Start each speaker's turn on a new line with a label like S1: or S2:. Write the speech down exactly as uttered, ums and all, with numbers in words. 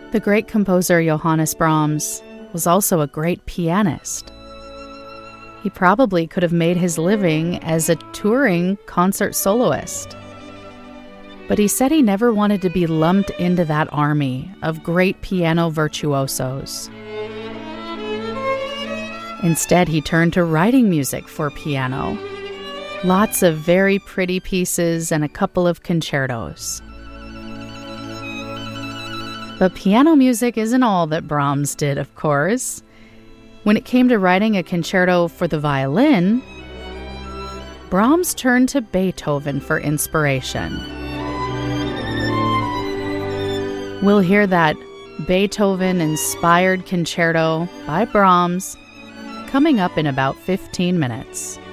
S1: The great composer Johannes Brahms was also a great pianist. He probably could have made his living as a touring concert soloist. But he said he never wanted to be lumped into that army of great piano virtuosos. Instead, he turned to writing music for piano. Lots of very pretty pieces and a couple of concertos. But piano music isn't all that Brahms did, of course. When it came to writing a concerto for the violin, Brahms turned to Beethoven for inspiration. We'll hear that Beethoven-inspired concerto by Brahms coming up in about fifteen minutes.